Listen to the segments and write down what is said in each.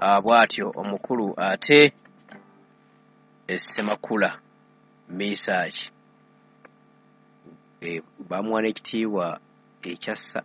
bw'atyo omukulu ate Ssemakula Mesach bamuwa n'ekitiibwa ekyassa.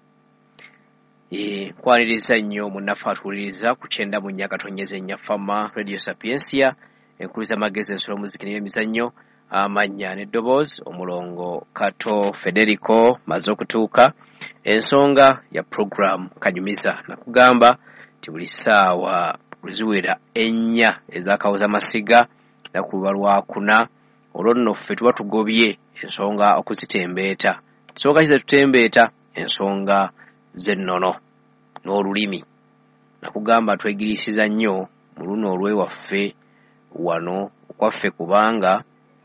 Nkwaniriza nnyo munnaffe atuwuliriza ku 90 Katonyeza Ennyafama Radio Sapiensia enkuluza amagezi ensolo muziki n'emizannyo amannya n'eddoboozi omulongo Kato Federico maze okutuuka. Ensonga ya program Kanyumiza nakugamba ti buli ssaawa ziwera 4 ez'akawuza masiga nakuba lwakuna olwo nno ffe tuba tugobye ensonga okuzitembeeta. Ensonga kize tutembeeta ensonga z'ennono n'olulimi. Nakugamba twegirisiza nnyo mu luno olwewaffe wano okwaffe kubanga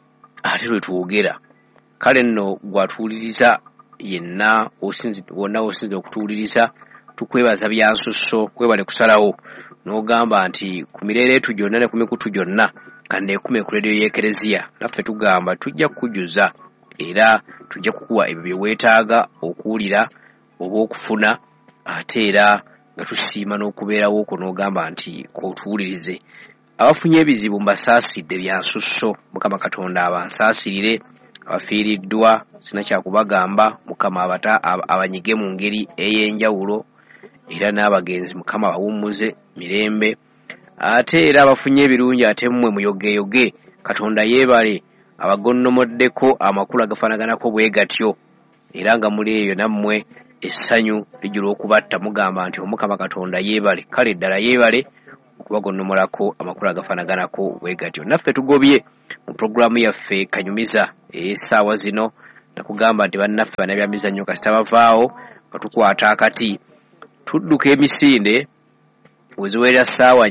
ate lwe tuwogera. Kale nno gwatuwuliriza yenna wonna osinze okutuwuliriza tukwebaza bya nsusso, kwebale kusalawo n'ogamba nti ku mireereetu gyonna ne ku mikutu gyonna kanneekume ku leediyo y'Ekereziya naffe tugamba tujja kukujuza era tujja kukuwa ebyo bye weetaaga okuwulira oba okufuna ate era nga tusiima n'okubeerawo okwo n'ogamba nti k'otuwulirize. Abafunye ebizibu mbasaasidde bya nsusso, Mukama Katonda abansaasirire. Abafiiriddwa sina kyakubagamba, Mukama abanyige mu ngeri ey'enjawulo era n'abagenzi Mukama abawummuze mirembe. Ate era abafunye ebirungi ate mmwe muyogeyoge, Katonda yeebale. Abagonnomoddeko amakulu agafanaganako bwe gatyo era nga muli eyo nammwe essanyu lijjula okubatta mugamba nti Omukama Katonda yeebale. Kale ddala yeebale okubagonnomolako amakulu agafanaganako bwe gatyo. Naffe tugobye mu programu yaffe Kanyumiza essaawa zino. Nakugamba nti bannaffe banabyamizannyo kasita bavaawo nga tukwata akati tudduka emisinde weziwerera ssaawa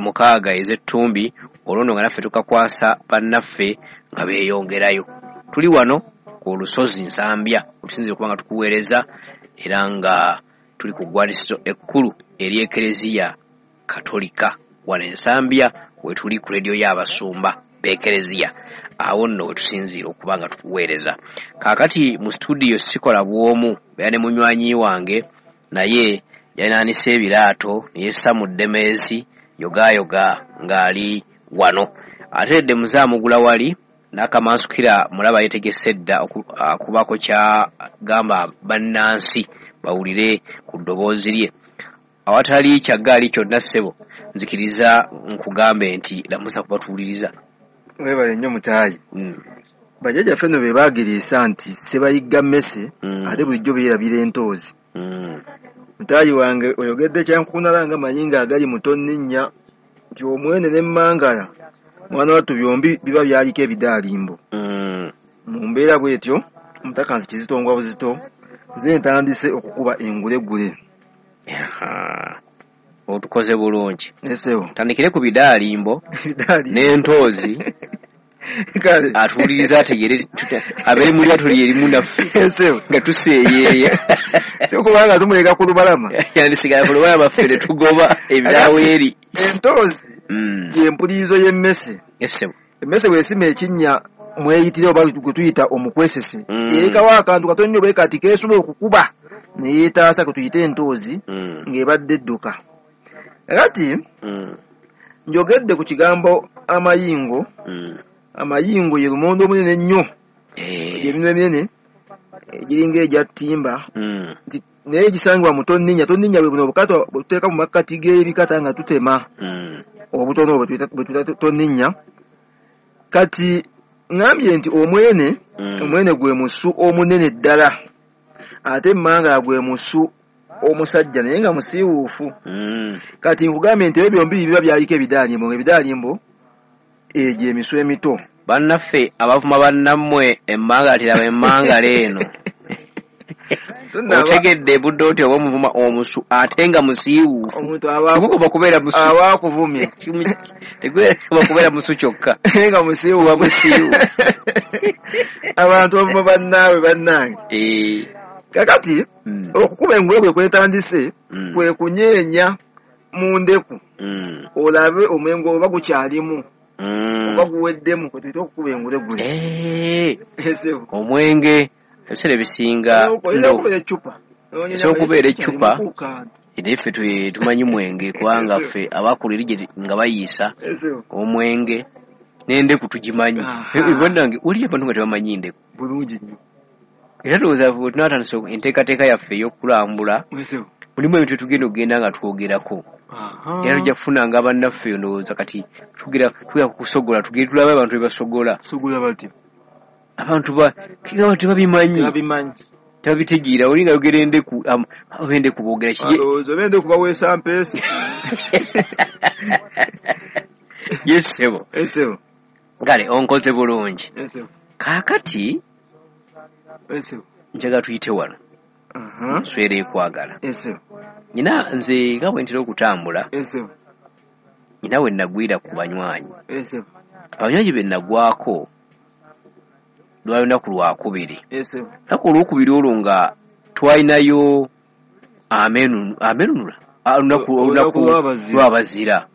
6 ez'ettumbi olwo nga naffe tukakwasa bannaffe nga beeyongerayo. Tuli wano ku lusozi Nsambya otusinze okuba nga tukuweereza era nga tuli ku ggwanisizo ekkulu ery'Ekereziya Katolika wano Nsambya wetuli ku leediyo y'abasumba b'Ekereziya. Awo nno wetusinziira okuba nga tukuweereza. Kaakati mu studio sikola bwomu beera ne munywanyi wange naye yanaanisa ebiraato neyessa mu Demeezi yogayoga ng'ali wano. Ate edde muzaamugula wali n'akamansukira mulaba yetegese dda akubako kyagamba bannansi bawulire ku ddoboozi lye. Awatali kyaggaali kyonna ssebo nzikiriza nkugambe nti lamusa kubatuwuliriza. Webale nnyo mutaayi. Bajjajjaffe nno be baagiriisa nti Ssebayigga mmese ate bulijjo beerabira entoozi. Mutaayi wange oyogedde kyankunala nga manyi ng'agali mu Tonninnya nti omwene n'emmangala mwana wattu byombi biba byaliko ebidaalimbo. Mu mbeera bw'etyo Omutaka nti Kizitongwa Buzito nze ntandise okukuba engulegule. Otukoze bulungi. Esewo. Tandikire ku bidaalimbo n'entoozi. Kale atuwuliriza ategere abeere mu lyato lyerimu naffe. Esewo. Nga tuseeyeeya. So kubanga tumuleka ku lubalama. Yandisigala ku lubalama ffe ne tugoba ebiraaweeri. Entoozi y'empulirizo y'emmese. Esewo. Emmese bw'esima ekinnya mweyitire oba gwe tuyita omukwesese. Erekawo akantu katono nnyo bwe kati keesobola okukuba ne yeetaasa kwe tuyita entoozi ng'ebadde edduka. Kati njogedde ku kigambo amayingo. Amayingo ye lumonde omunene ennyo eby'eminwe eminene egiringa egya ttimba naye gisangibwa mu Tonninnya. Tonninnya bwe buno obukata bwe tuteeka mu makkati g'ebikata nga tutema obutono bwe tuyita Tonninnya. Kati ngambye nti omwene gwe musu omunene ddala ate emmangala gwe musu omusajja naye nga musiiwuufu. Kati nkugambye nti ebyo byombi biba byaliko ebidaalimbo ng'ebidaalimbo egyo emiswa emito. Bannaffe abavuma bannammwe emmangala tiraba emmangala eno. Otegedde budde oti oba omuvuma omusu ate nga musiiwuufu. Tegukuba kubeera musu. Awaakuvumya. Tegukuba kubeera musu kyokka. Nga musiiwuufu. Musiiwuufu. Abantu bavuma bannange. Kakati okukuba engule kwe kwetandise kwe kunyeenya mu ndeku olabe omwengo oba gukyalimu oba guweddemu kwe tuyita okukuba engule gule. Omwenge ebiseera ebisinga okubeera eccupa okubeera eccupa Ife tumanyi mwenge kubanga ffe abakulu erije nga bayisa omwenge nende kutugimanyi ibonange uli abantu nga tebamanyi ndeku bulungi nnyo era ndowooza tunatandise enteekateeka yaffe ey'okulambula mulimu ebintu tugenda nga twogerako era tujja kufunanga bannaffe ndowooza kati tugera kusogola tugere tulabe abantu bebasogola abantu tebabimanyi tabitegeera oli nga yogera endeku abendeku boogera endeku baweesa mpeesi yesebo kale onkoze bulungi kaakati njaga tuyite wano nswera ekwagala nyina nze nga bwe ntera okutambula nyina we nagwira ku banywanyi abanywanyi be nagwako lwali lunaku lwakubiri naku olwokubiri olwo nga twalinayo amenunula olunaku lwabazira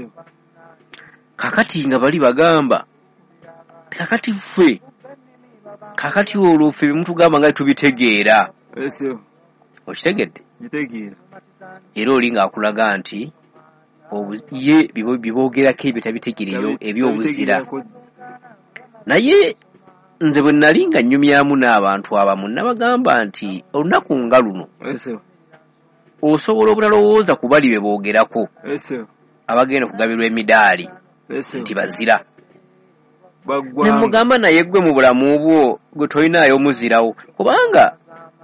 kakati nga bali bagamba kakati ffe kakati olwo ffe bemutugamba nga tubitegeera okitegedde era oli ng'akulaga nti ye biboogerako ebyo tabitegeera ebyobuzira naye nze bwe nali nga nnyumyamu n'abantu abamu nabagamba nti olunaku nga luno osobola obutalowooza ku bali be boogerako abagenda okugabirwa emidaali nti bazira nemugamba naye gwe mu bulamu bwo gwe tolinaayo muzirawo kubanga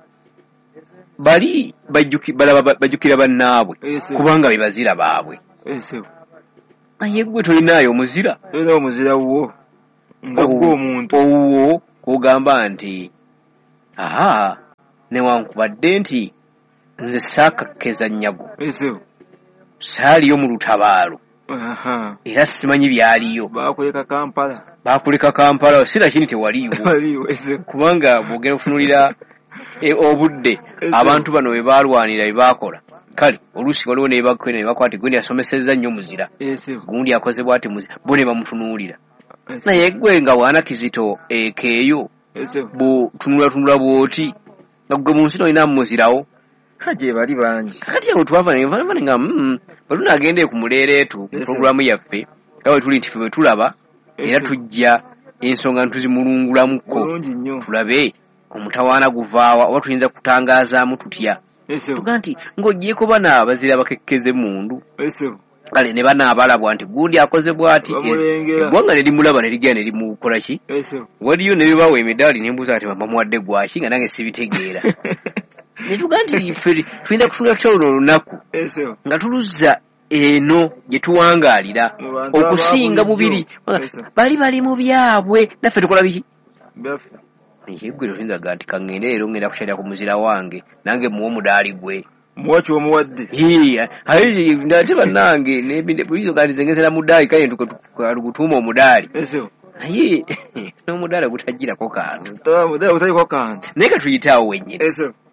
bali bajjukira bannaabwe kubanga be bazira baabwe naye gwe tolinaayo muzira wo nga gw'omuntu owuwo kugamba nti newankubadde nti nze saakakkeza nnyago saaliyo mu lutabaalo era simanyi byaliyo bakuleka Kampala sinakini tewaliiwo kubanga bwogera okufunulira obudde abantu bano bwe baalwanira bye baakola kale oluusi waliwo nebakwati gundi asomesezza nnyo muzira gundi akoze bwati muzira bo ne bamutunuulira naye gwe nga waana kizito ekeeyo butunulatunula bwoti nga gwe mu nsi tolina muzirawo gye bali bangi kati awo twavane nga balunaagende ku muleereetu puroguramu yaffe nga bwe tuli nti ffe bwe tulaba era tujja ensonga ntuzimulungulamuko tulabe omutawaana guvaawa oba tuyinza kutangaazaamu tutya tuga nti ng'ogyeko bana abazira bakekkeze mundu kale ne banaabalabwa nti gundi akoze bw'ati eggwanga ne limulaba ne ligenda ne limukola ki waliyo ne bibawa emidaali ne mbuuza kati bamuwadde gwaki nga nange sibitegeera ne tuga nti ffe tuyinza kutunula tutya luno olunaku nga tuluzza eno gye tuwangaalira okusinga bubiri bali mu byabwe naffe tukola biki yeggwe toyinzaga nti kaŋŋende leero ŋŋenda kukyalira ku muzira wange nange muwa omudaali gwe muwaki omuwadde ate bannange bulizoga nti zengezera mudaali kale tugutuuma omudaali naye n'omudaali gutagirako kantu naye ka tuyitaawo wennyini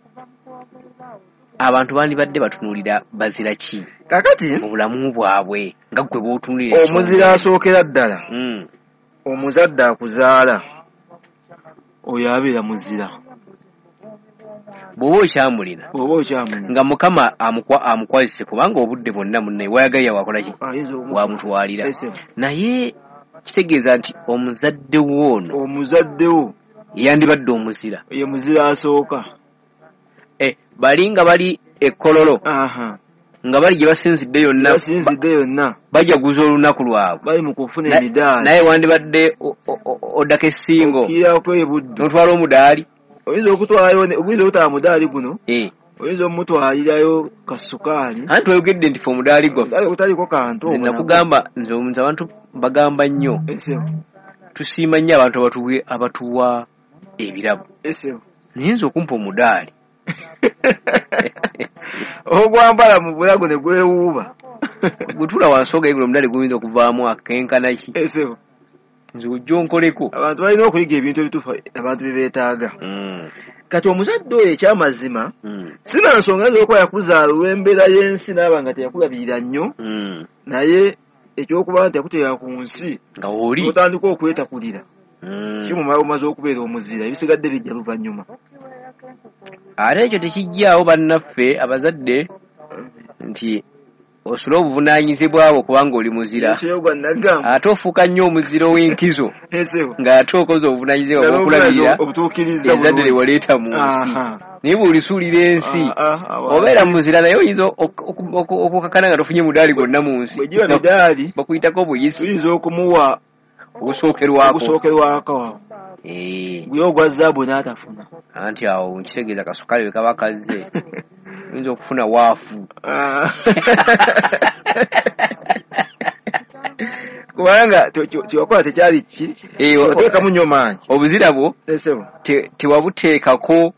abantu bandibadde batunuulira bazira ki kakati mu bulamu bwabwe nga gwe bootunulira omuzira asookera ddala omuzadde akuzaala oyo abeera muzira bw'oba okyamulina nga mukama amukwazise kubanga obudde bwonna munnaye wayagaliya wakola ki wamutwalira naye kitegeeza nti omuzadde wo yandibadde omuzira ye muzira asooka bali nga bali ekkololo nga bali gye basinzidde yonna bajaguza olunaku lwabwe bali mu kufuna emidaali naye wandibadde oddako essingo n'otwala omudaali oyinza okutwala mudaali guno oyinza omutwalirayo kasukaali anti oyogedde nti fe omudaali gwaffe gutaliko kantu nze nakugamba nze abantu bagamba nnyo tusiima nnyo abantu abatuwa ebirabo naye nze okumpa omudaali ogwambala mu bulago ne gwewuuba gutula wansi ogayigula omudaali guyinza okuvaamu akenkana ki nze ojja onkoleko abantu balina okuyiga ebintu ebituufu abantu bye beetaaga kati omuzadde oyo ekyamazima sina nsonga yinza okuba yakuzaala olw'embeera y'ensi naaba nga teyakulabirira nnyo naye ekyokuba nti yakuteera ku nsi nga oli otandika okwetakulira kimumala omaze okubeera omuzira ebisigadde bijja luvannyuma ate ekyo tekijjaawo bannaffe abazadde nti osula obuvunaanyizibwa bwo kubanga oli muzira ate ofuuka nnyo omuziro w'enkizo ng'ate okoze obuvunaanyizibwa bw'okulabirira ezzadde lye waleeta mu nsi naye bw'olisuulira ensi obeera muzira naye oyinza okukakana nga tofunye mudaali gwonna mu nsi bakuyitako obuyisi oyinza okumuwa ogusookerwako gwe ogwa zaabu n'atafuna anti awo nkitegeeza kasukali we kaba kazze oyinza okufuna waafu kubanga kyewakola tekyali ki oteekamu nnyo maanyi obuzira bwo tewabuteekako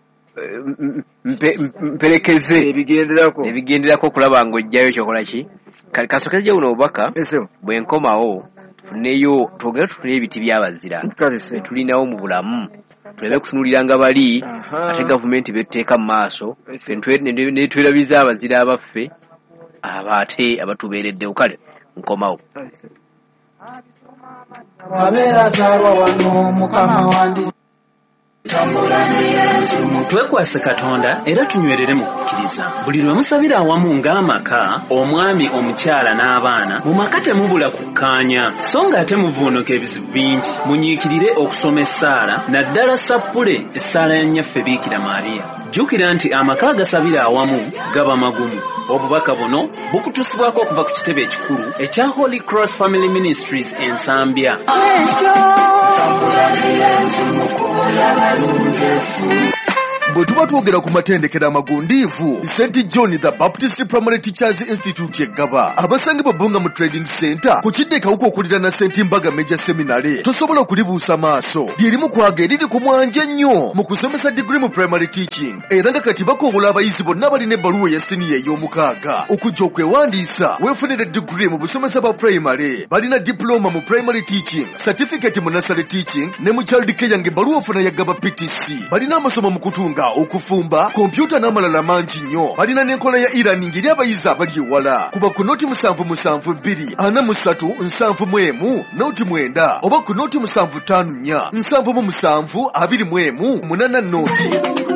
mperekeze ebigenderako okulaba ng'ojjayo kyokola ki kasokeze buno obubaka bwe nkomawo tufuneyo twogere tutule ebiti by'abazira tulinawo mu bulamu tulabe kutunuliranga bali ate gavumenti betteeka mu maaso ne twerabiza abazira abaffe ate abatubeereddewo kale nkomawo wabeera zaalwa wano mukama wandi twekwase Katonda era tunywerere mu kukkiriza buli lwe musabira awamu ng'amaka omwami omukyala n'abaana mu maka temubula kukkaanya so nga ate muvuunuka ebizibu bingi munyiikirire okusoma essaala naddala sappule essaala ya nnyaffe Biikira Maariya jjukira nti amaka agasabira awamu gaba magumu obubaka buno bukutusibwako okuva ku kitebe ekikulu ekya Holy Cross Family Ministries Ensambya bwe tuba twogera ku matendekero amagundiivu St. John the Baptist Primary Teachers Institute eggaba abasangibwa Bunga mu Trading Center ku kiddekawuko okulira na St. Mbaga Major Seminary tosobola okulibuusa maaso lyerimu kwaga eriri ku mwanja ennyo mu kusomesa degree mu primary teaching era nga kati bakobola abayizi bonna balina ebbaluwa ya siniya ey'omukaaga okujja okwewandiisa weefunire degree mu busomesa bwa primary balina diploma mu primary teaching certificate mu nursery teaching ne mu child care ng'ebbaluwa ofuna yaggaba PTC balina amasomo mu kutunga okufumba kompyuta n'amalala mangi nnyo balina n'enkola ya e-learning eri abayizi abali ewala kuba ku noti 7724371 noti 9 oba ku noti 754 77721 noti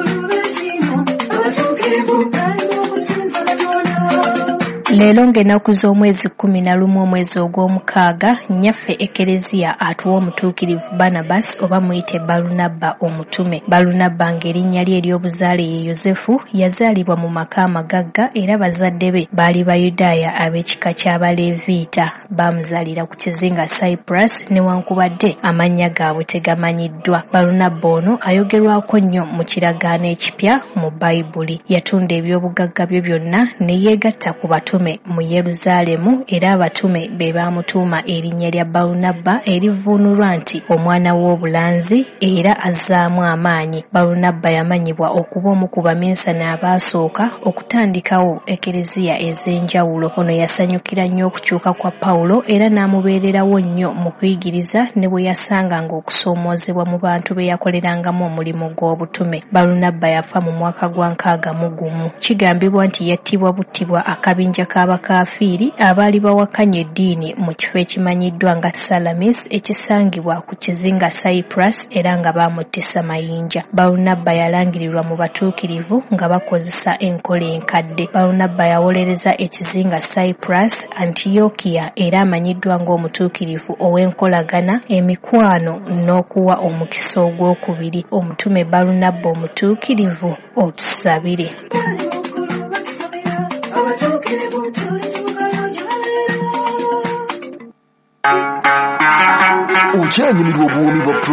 Leero ng'ennaku z'omwezi 11 omwezi ogw'omukaaga nnyaffe Ekereziya atuwa omutuukirivu Barnabas oba muyite Balunabba omutume. Balunabba ng'erinnya lye ery'obuzaale ye Yozefu yazaalibwa mu maka amagagga era bazadde be baali Bayudaaya ab'ekika ky'Abaleeviita baamuzaalira ku kizinga Cyprus newankubadde amannya gaabwe tegamanyiddwa. Balunabba ono ayogerwako nnyo mu kiragaano ekipya mu Bayibuli. Yatunda eby'obugagga bye byonna ne yeegatta ku batume mu Yeruzaalemu era abatume be baamutuuma erinnya lya Balunabba erivuunulwa nti omwana w'obulanzi era azzaamu amaanyi. Balunabba yamanyibwa okuba omu ku baminsana abaasooka okutandikawo ekereziya ez'enjawulo. Ono yasanyukira nnyo okukyuka kwa Pawulo era n'amubeererawo nnyo mu kuyigiriza ne bwe yasanganga okusoomoozebwa mu bantu be yakolerangamu omulimu gw'obutume. Balunabba yafa mu mwaka gwa 61. Kigambibwa nti yattibwa buttibwa akabinja k'abakaafiiri abaali bawakanya eddiini mu kifo ekimanyiddwa nga Salamis ekisangibwa ku kizinga Cyprus era nga baamuttisa mayinja. Balunabba yalangirirwa mu batuukirivu nga bakozesa enkola enkadde. Balunabba yawolereza ekizinga Cyprus, Antiokia era amanyiddwa ng'omutuukirivu ow'enkolagana, emikwano n'okuwa omukisa ogwokubiri. Omutume Balunabba omutuukirivu otusabire. Ukyanyumirwa obuwoomi bwa